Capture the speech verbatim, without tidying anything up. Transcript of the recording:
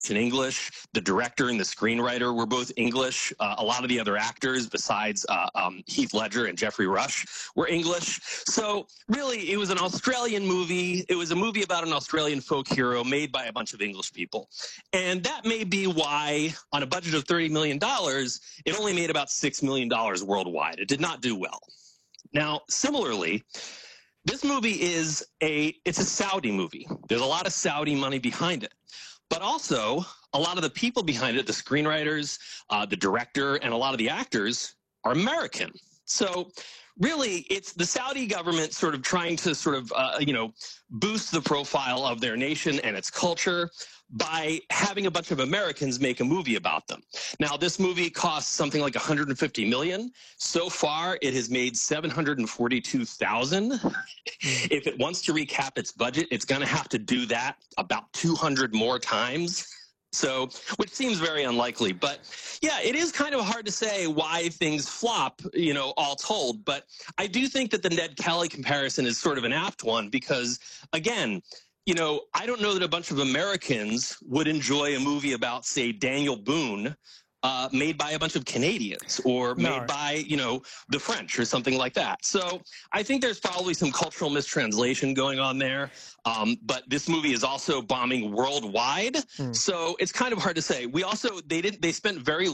in English. The director and the screenwriter were both English. Uh, a lot of the other actors, besides uh, um, Heath Ledger and Jeffrey Rush, were English. So really, it was an Australian movie. It was a movie about an Australian folk hero made by a bunch of English people. And that may be why, on a budget of thirty million dollars, it only made about six million dollars worldwide. It did not do well. Now, similarly, this movie is a, it's a Saudi movie. There's a lot of Saudi money behind it. But also, a lot of the people behind it, the screenwriters, uh, the director, and a lot of the actors are American. So really, it's the Saudi government sort of trying to sort of, uh, you know, boost the profile of their nation and its culture by having a bunch of Americans make a movie about them. Now, this movie costs something like one hundred fifty million dollars. So far, it has made seven hundred forty-two thousand dollars. If it wants to recap its budget, it's going to have to do that about two hundred more times. So, which seems very unlikely. But yeah, it is kind of hard to say why things flop, you know, all told. But I do think that the Ned Kelly comparison is sort of an apt one because, again, you know, I don't know that a bunch of Americans would enjoy a movie about, say, Daniel Boone, uh, made by a bunch of Canadians or No. made by, you know, the French or something like that. So I think there's probably some cultural mistranslation going on there. Um, but this movie is also bombing worldwide. Hmm. So it's kind of hard to say. We also, they didn't, they spent very